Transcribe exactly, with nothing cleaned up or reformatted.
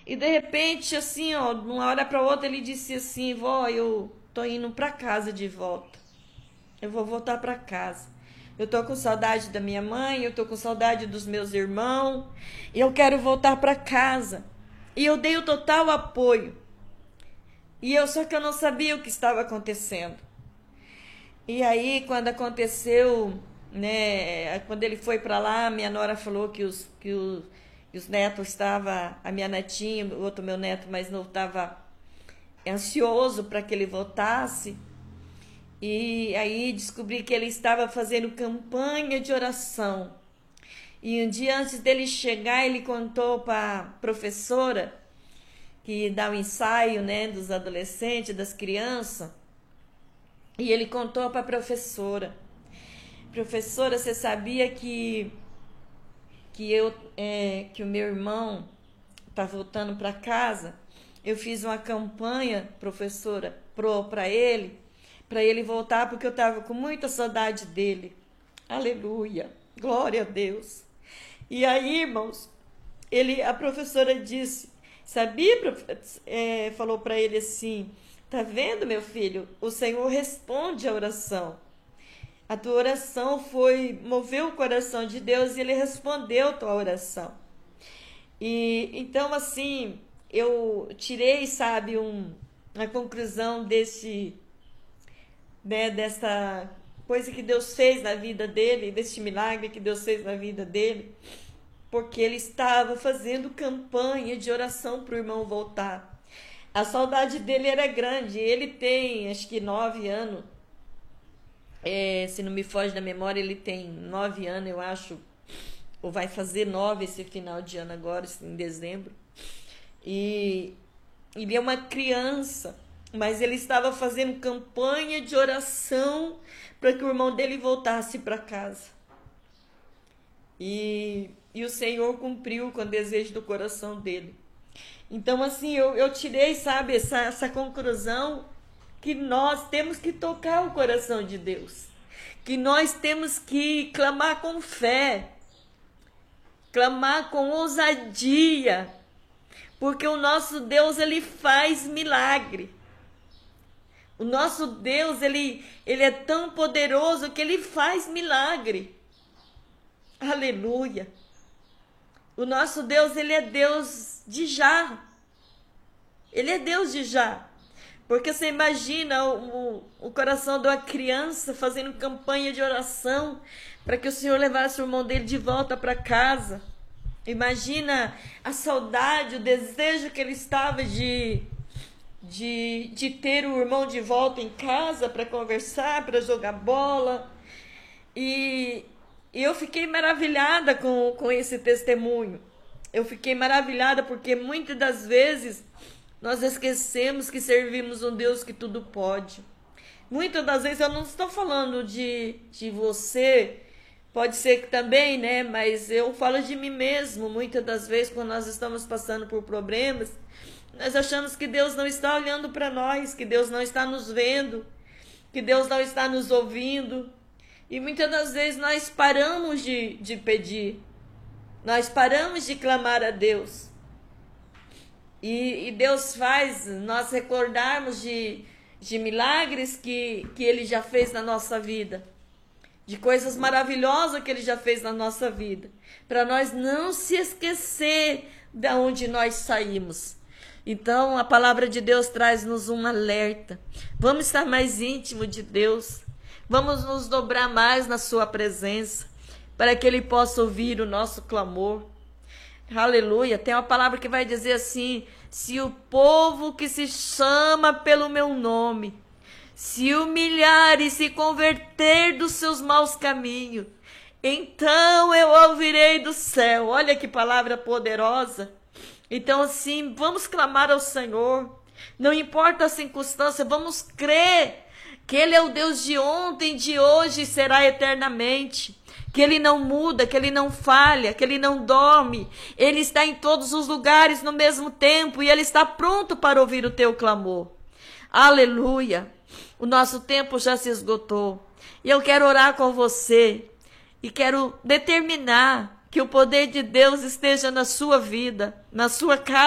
E de repente, assim, ó, de uma hora para outra, ele disse assim: vó, eu tô indo para casa de volta. Eu vou voltar para casa. Eu tô com saudade da minha mãe, eu tô com saudade dos meus irmãos, e eu quero voltar para casa. E eu dei o total apoio. E eu só que eu não sabia o que estava acontecendo. E aí, quando aconteceu, né, quando ele foi para lá, minha nora falou que os que os, que os netos estavam, a minha netinha, o outro meu neto mais novo estava ansioso para que ele voltasse. E aí descobri que ele estava fazendo campanha de oração. E um dia antes dele chegar, ele contou para a professora que dá o ensaio, né, dos adolescentes, das crianças. E ele contou para a professora: professora, você sabia que que eu é, que o meu irmão está voltando para casa? Eu fiz uma campanha, professora, pro para ele, para ele voltar, porque eu estava com muita saudade dele. Aleluia, glória a Deus. E aí, irmãos, ele, a professora disse, sabia, é, falou para ele assim: tá vendo, meu filho? O Senhor responde a oração. A tua oração foi, moveu o coração de Deus e ele respondeu a tua oração. E então, assim, eu tirei, sabe, um, uma conclusão desse, né, dessa coisa que Deus fez na vida dele, desse milagre que Deus fez na vida dele, porque ele estava fazendo campanha de oração para o irmão voltar. A saudade dele era grande. Ele tem, acho que nove anos. É, se não me foge da memória, ele tem nove anos, eu acho. Ou vai fazer nove esse final de ano agora, em dezembro. E ele é uma criança, mas ele estava fazendo campanha de oração para que o irmão dele voltasse para casa. E, e o Senhor cumpriu com o desejo do coração dele. Então, assim, eu, eu tirei, sabe, essa, essa conclusão, que nós temos que tocar o coração de Deus, que nós temos que clamar com fé, clamar com ousadia, porque o nosso Deus, ele faz milagre. O nosso Deus, ele, ele é tão poderoso que ele faz milagre. Aleluia. O nosso Deus, ele é Deus de já. Ele é Deus de já. Porque você imagina o, o, o coração de uma criança fazendo campanha de oração para que o Senhor levasse o irmão dele de volta para casa. Imagina a saudade, o desejo que ele estava de, de, de ter o irmão de volta em casa para conversar, para jogar bola. E, e eu fiquei maravilhada com, com esse testemunho. Eu fiquei maravilhada porque muitas das vezes nós esquecemos que servimos um Deus que tudo pode. Muitas das vezes, eu não estou falando de, de você, pode ser que também, né? Mas eu falo de mim mesmo. Muitas das vezes, quando nós estamos passando por problemas, nós achamos que Deus não está olhando para nós, que Deus não está nos vendo, que Deus não está nos ouvindo. E muitas das vezes nós paramos de, de pedir, nós paramos de clamar a Deus. E, e Deus faz nós recordarmos de, de milagres que, que Ele já fez na nossa vida, de coisas maravilhosas que Ele já fez na nossa vida, para nós não se esquecer de onde nós saímos. Então, a palavra de Deus traz-nos um alerta. Vamos estar mais íntimo de Deus, vamos nos dobrar mais na sua presença, para que Ele possa ouvir o nosso clamor. Aleluia. Tem uma palavra que vai dizer assim: se o povo que se chama pelo meu nome se humilhar e se converter dos seus maus caminhos, então eu ouvirei do céu. Olha que palavra poderosa. Então, assim, vamos clamar ao Senhor, não importa a circunstância, vamos crer que Ele é o Deus de ontem, de hoje e será eternamente. Que Ele não muda, que Ele não falha, que Ele não dorme. Ele está em todos os lugares no mesmo tempo e Ele está pronto para ouvir o teu clamor. Aleluia! O nosso tempo já se esgotou. E eu quero orar com você e quero determinar que o poder de Deus esteja na sua vida, na sua casa.